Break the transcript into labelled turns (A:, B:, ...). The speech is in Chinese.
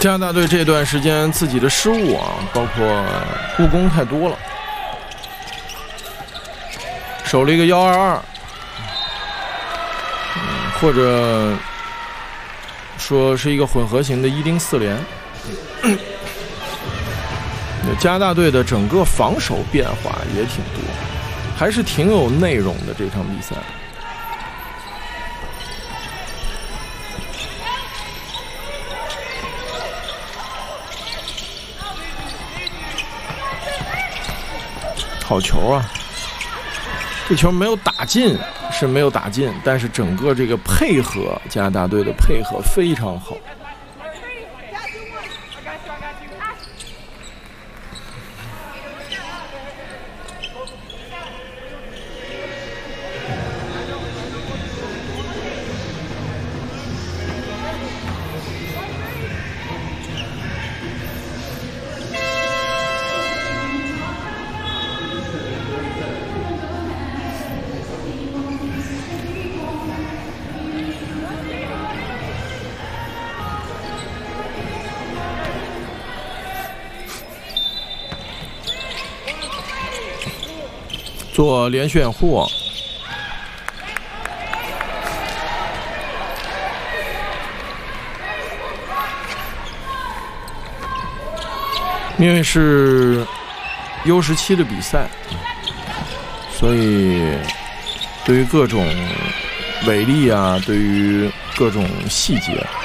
A: 加拿大队这段时间自己的失误啊，包括误攻太多了，守了一个1-2-2，或者说是一个混合型的1-0-4连。加拿大队的整个防守变化也挺多，还是挺有内容的这场比赛。好球啊！这球没有打进，是没有打进，但是整个这个配合，加拿大队的配合非常好。做连续掩护，因为是 U17的比赛，所以对于各种违例啊，对于各种细节